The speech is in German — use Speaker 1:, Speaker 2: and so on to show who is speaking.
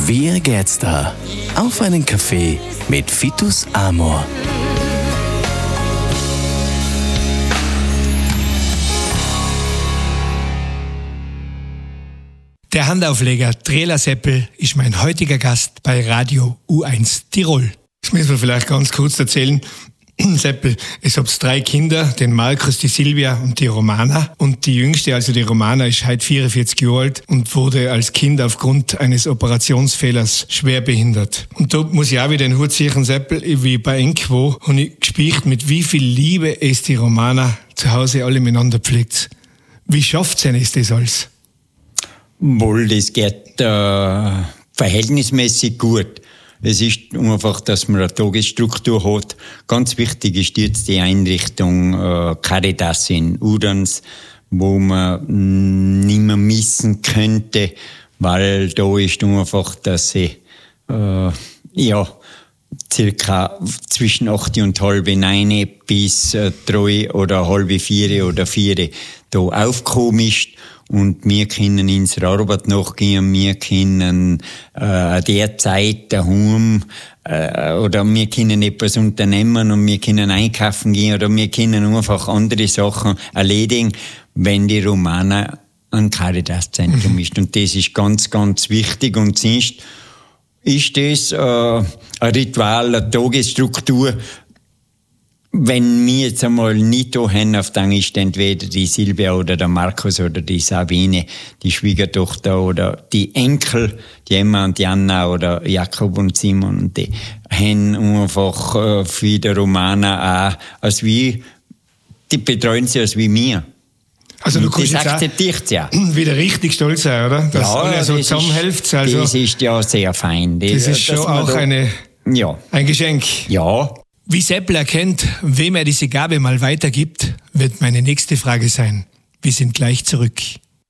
Speaker 1: Wie geht's da? Auf einen Kaffee mit Vitus Amor.
Speaker 2: Der Handaufleger Trela Seppel ist mein heutiger Gast bei Radio U1 Tirol. Das müssen wir vielleicht ganz kurz erzählen. Seppel, es habt 3 Kinder, den Markus, die Silvia und die Romana. Und die jüngste, also die Romana, ist heute 44 Jahre alt und wurde als Kind aufgrund eines Operationsfehlers schwer behindert. Und da muss ich auch wieder den Hut ziehen, Seppel, wie bei Enquo, habe ich gespielt, mit wie viel Liebe es die Romana zu Hause alle miteinander pflegt. Wie schafft sie es das alles?
Speaker 3: Wohl, das geht verhältnismäßig gut. Es ist einfach, dass man eine Tagesstruktur hat. Ganz wichtig ist jetzt die Einrichtung Caritas in Udans, wo man nicht mehr missen könnte, weil da ist einfach, dass sie circa zwischen 8 und halb 9 bis 3 oder halb 4 oder 4 da aufgekommen ist. Und wir können unserer Arbeit nachgehen, wir können derzeit daheim oder wir können etwas unternehmen und wir können einkaufen gehen oder wir können einfach andere Sachen erledigen, wenn die Romana ein Caritas-Zentrum ist. Und das ist ganz, ganz wichtig. Und sonst ist das ein Ritual, eine Tagesstruktur. Wenn wir jetzt einmal nicht da haben, dann ist entweder die Silvia oder der Markus oder die Sabine, die Schwiegertochter oder die Enkel, die Emma und die Anna oder Jakob und Simon, und die haben einfach für die Romana auch, als wie, die betreuen sie als wie mir.
Speaker 2: Also du kannst
Speaker 3: das akzeptiert ja.
Speaker 2: Wieder richtig stolz sein, oder? Dass alle so zusammenhelft. Also,
Speaker 3: das ist ja sehr fein.
Speaker 2: Das ist schon auch ein Geschenk.
Speaker 3: Ja.
Speaker 2: Wie Seppel erkennt, wem er diese Gabe mal weitergibt, wird meine nächste Frage sein. Wir sind gleich zurück.